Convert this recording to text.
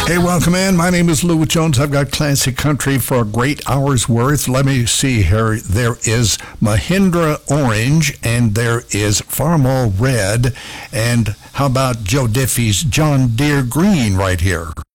Hey, welcome in. My name is Lou Jones. I've got classic country for a great hour's worth. Let me see here. There is Mahindra Orange, and there is Farmall Red. And how about Joe Diffie's John Deere Green right here?